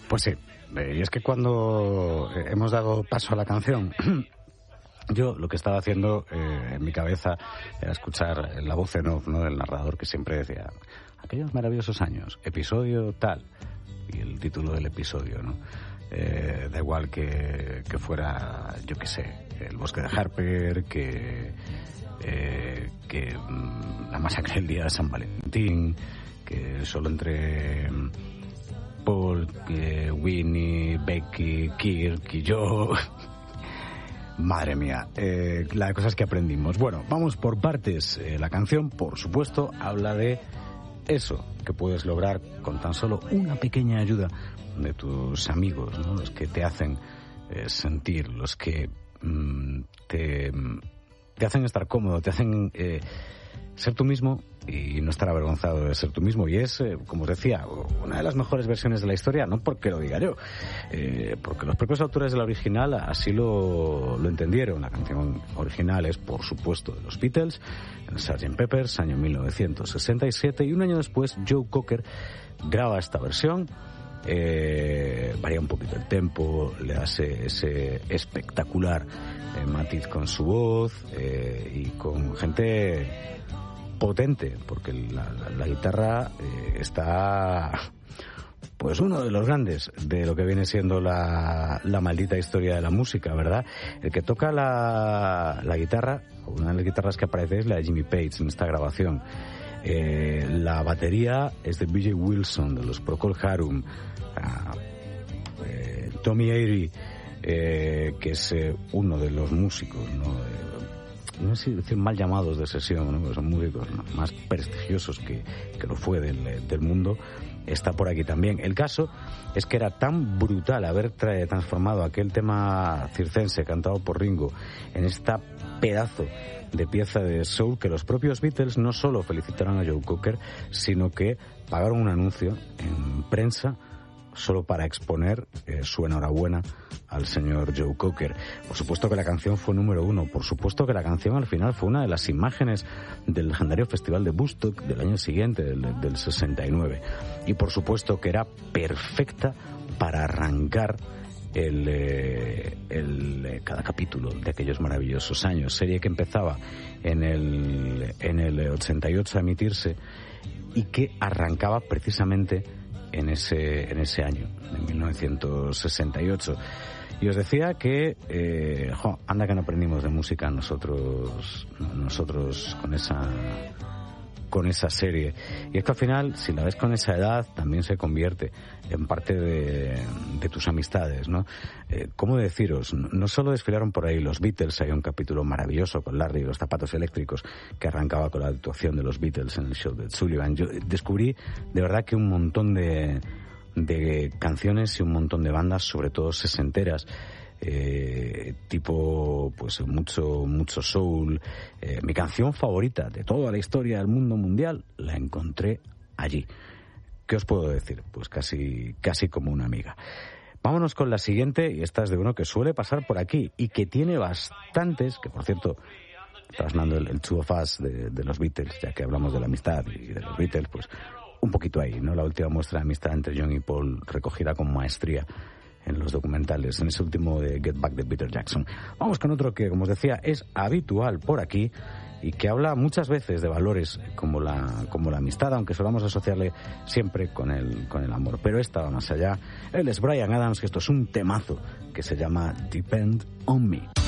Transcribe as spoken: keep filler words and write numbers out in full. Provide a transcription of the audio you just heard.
Pues sí, y es que cuando hemos dado paso a la canción, yo lo que estaba haciendo eh, en mi cabeza era escuchar la voz en off, ¿no?, del narrador, que siempre decía aquellos maravillosos años, episodio tal, y el título del episodio, ¿no? Eh, da igual que, que fuera, yo qué sé, el bosque de Harper, que, eh, que mm, la masacre del día de San Valentín, que solo entre Paul, que Winnie, Becky, Kirk y yo. Madre mía, eh, la cosa es que aprendimos. Bueno, vamos por partes. Eh, la canción, por supuesto, habla de eso que puedes lograr con tan solo una pequeña ayuda de tus amigos, ¿no? Los que te hacen eh, sentir, los que mm, te, te hacen estar cómodo, te hacen eh, ser tú mismo y no estar avergonzado de ser tú mismo. Y es, eh, como os decía, una de las mejores versiones de la historia, no porque lo diga yo, eh, porque los propios autores de la original así lo, lo entendieron. La canción original es, por supuesto, de los Beatles, en sergeant Pepper's, año mil novecientos sesenta y siete, y un año después Joe Cocker graba esta versión. Eh, varía un poquito el tempo, le hace ese espectacular eh, matiz con su voz eh, y con gente potente, porque la, la, la guitarra eh, está, pues, uno de los grandes de lo que viene siendo la, la maldita historia de la música, ¿verdad? El que toca la, la guitarra, una de las guitarras que aparece es la de Jimmy Page en esta grabación. Eh, la batería es de B J Wilson, de los Procol Harum. Ah, eh, Tommy Airy, eh, que es eh, uno de los músicos, ¿no? Eh, no sé si decir mal llamados de sesión, ¿no? Porque son músicos, ¿no?, más prestigiosos que, que lo fue del, del mundo, está por aquí también. El caso es que era tan brutal haber tra- transformado aquel tema circense cantado por Ringo en esta pedazo de pieza de soul, que los propios Beatles no solo felicitaron a Joe Cocker, sino que pagaron un anuncio en prensa solo para exponer eh, su enhorabuena al señor Joe Cocker. Por supuesto que la canción fue número uno, por supuesto que la canción al final fue una de las imágenes del legendario festival de Woodstock del año siguiente, del, del sesenta y nueve, y por supuesto que era perfecta para arrancar el, eh, el eh, cada capítulo de aquellos maravillosos años. Serie que empezaba en el, en el ochenta y ocho a emitirse y que arrancaba precisamente en ese, en ese año, en mil novecientos sesenta y ocho. Y os decía que, eh, jo, anda que no aprendimos de música nosotros, nosotros con esa, con esa serie. Y es que al final, si la ves con esa edad, también se convierte en parte de, de tus amistades, ¿no? Eh, ¿Cómo deciros? No solo desfilaron por ahí los Beatles, hay un capítulo maravilloso con Larry y los zapatos eléctricos que arrancaba con la actuación de los Beatles en el show de Sullivan. Yo descubrí de verdad que un montón de, de canciones y un montón de bandas, sobre todo sesenteras, Eh, tipo, pues mucho mucho soul. Eh, mi canción favorita de toda la historia del mundo mundial la encontré allí. ¿Qué os puedo decir? Pues casi casi como una amiga. Vámonos con la siguiente, y esta es de uno que suele pasar por aquí y que tiene bastantes, que por cierto, trasladando el, el Two of Us de, de los Beatles, ya que hablamos de la amistad y de los Beatles, pues un poquito ahí, ¿no? La última muestra de amistad entre John y Paul, recogida con maestría en los documentales, en ese último de Get Back de Peter Jackson. Vamos con otro que, como os decía, es habitual por aquí y que habla muchas veces de valores como la, como la amistad, aunque solamos asociarle siempre con el, con el amor. Pero esta va más allá. Él es Bryan Adams, que esto es un temazo que se llama Depend on Me.